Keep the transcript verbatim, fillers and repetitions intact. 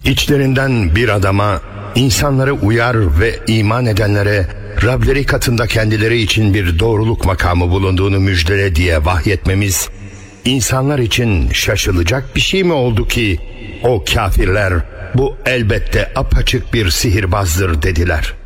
İçlerinden bir adama, insanları uyar ve iman edenlere Rableri katında kendileri için bir doğruluk makamı bulunduğunu müjdele diye vahyetmemiz, insanlar için şaşılacak bir şey mi oldu ki o kafirler bu elbette apaçık bir sihirbazdır dediler.